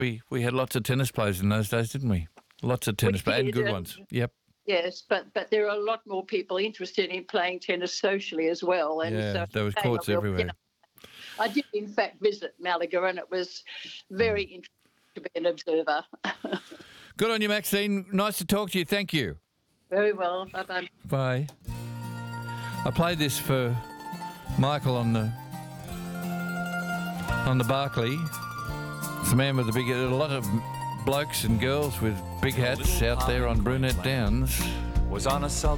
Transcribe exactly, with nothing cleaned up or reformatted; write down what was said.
We we had lots of tennis players in those days, didn't we? Lots of tennis players, and did, good and- ones. Yep. Yes, but but there are a lot more people interested in playing tennis socially as well. And Yeah, so there was became a courts real- everywhere. you know, I did, in fact, visit Malaga, and it was very Mm. interesting to be an observer. Good on you, Maxine. Nice to talk to you. Thank you. Very well. Bye-bye. Bye. I played this for Michael on the on the Barclay. It's a man with a big, a lot of blokes and girls with big hats out there on Brunette Downs. Was on a sultry